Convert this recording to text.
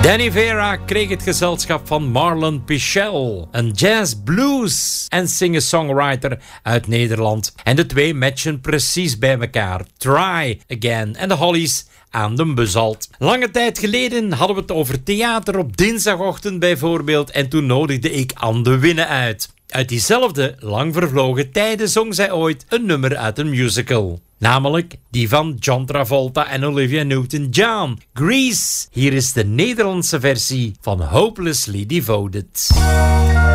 Danny Vera kreeg het gezelschap van Marlon Pichel, een jazz, blues en singer-songwriter uit Nederland. En de twee matchen precies bij elkaar. Try Again en de Hollies aan de Buzalt. Lange tijd geleden hadden we het over theater op dinsdagochtend bijvoorbeeld en toen nodigde ik Anne de Winne uit. Uit diezelfde lang vervlogen tijden zong zij ooit een nummer uit een musical. Namelijk die van John Travolta en Olivia Newton-John. Grease. Hier is de Nederlandse versie van Hopelessly Devoted.